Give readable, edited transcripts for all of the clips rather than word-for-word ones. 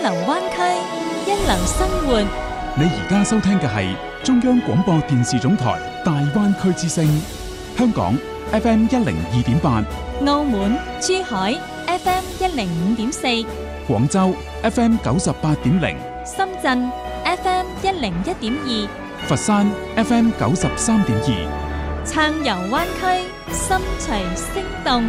流灣區，一流生活。 你而家收聽嘅係中央廣播電視總台大灣區之聲，香港 FM102.8， 澳門、珠海 FM105.4， 廣州 FM98.0， 深圳 FM101.2，佛山 FM93.2， 暢遊灣區，心隨聲動。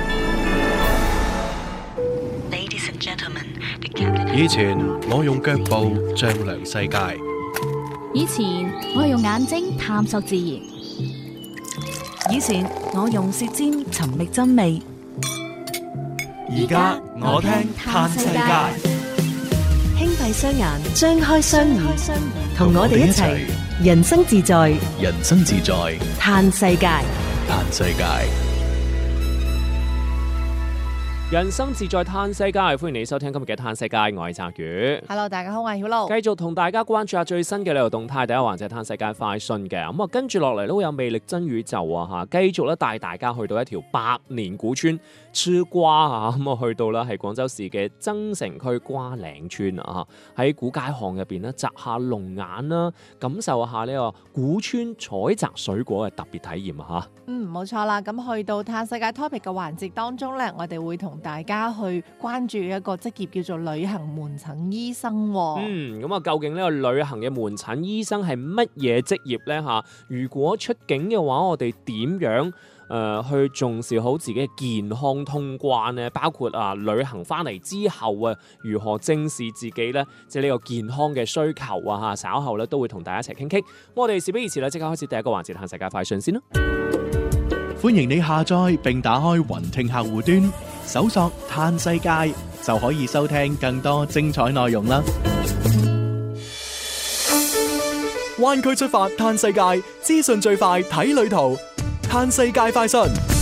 以前我用腳步丈量世界， 以前我用眼睛探索自然， 以前我用舌尖尋覓真味， 而家我聽嘆世界。 輕閉雙眼，張開雙耳，同我哋一齊人生自在， 人生自在， 嘆世界， 嘆世界。 人生自在嘆世界，歡迎你收聽今日嘅嘆世界，我係澤宇。 Hello， 大家好，我係曉露。 繼續同大家關注下最新嘅旅遊動態，第一環節嘆世界快訊嘅。咁啊，跟住落嚟都會有魅力真宇宙啊嚇，繼續咧帶大家去到一條百年古村吃瓜啊，咁啊去到啦係廣州市嘅增城區瓜嶺村啊，喺古街巷入邊咧摘下龍眼啦，感受下呢個古村採摘水果嘅特別體驗啊嚇。 冇錯啦。咁去到嘆世界 topic 嘅環節當中咧，我哋會同大家去關注一個職業叫做旅行門診醫生。 咁啊，究竟呢個旅行嘅門診醫生係乜嘢職業咧嚇？如果出境嘅話，我哋點樣去重視好自己嘅健康通關呢？包括旅行翻嚟之後如何正視自己咧，即係呢個健康嘅需求啊嚇。稍後咧都會同大家一齊傾傾。我哋事不宜遲啦，即刻開始第一個環節嘆世界快訊先啦。 歡迎你下載並打開雲聽客戶端，搜索嘆世界就可以收聽更多精彩內容啦。灣區出發嘆世界，資訊最快睇旅途，嘆世界快訊。